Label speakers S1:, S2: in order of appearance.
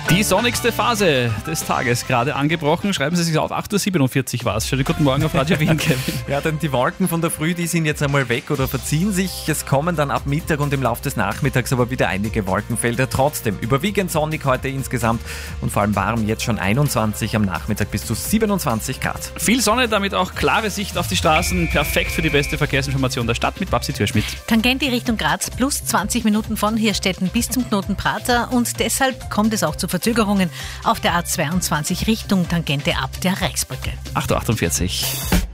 S1: Die sonnigste Phase des Tages gerade angebrochen. Schreiben Sie sich auf, 8.47 Uhr war es. Schönen guten Morgen auf Radio Wien, Kevin.
S2: Ja, denn die Wolken von der Früh, die sind jetzt einmal weg oder verziehen sich. Es kommen dann ab Mittag und im Laufe des Nachmittags aber wieder einige Wolkenfelder. Trotzdem überwiegend sonnig heute insgesamt und vor allem warm, jetzt schon 21, am Nachmittag bis zu 27 Grad.
S1: Viel Sonne, damit auch klare Sicht auf die Straßen. Perfekt für die beste Verkehrsinformation der Stadt mit Babsi Türschmidt.
S3: Tangente Richtung Graz plus 20 Minuten von Hirstetten bis zum Knoten Prater und deshalb kommt es auch zu Verzögerungen auf der A22 Richtung Tangente ab der Reichsbrücke.
S1: 8.48 Uhr.